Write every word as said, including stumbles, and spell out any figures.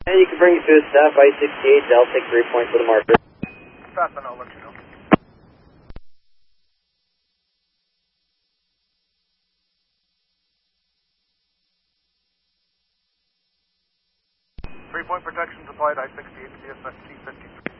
And you can bring it to a stop, I sixty-eight, I'll take three points for the marker. Stop and I'll let you know. Three-point protection supplied, I sixty-eight, C S T fifty-three.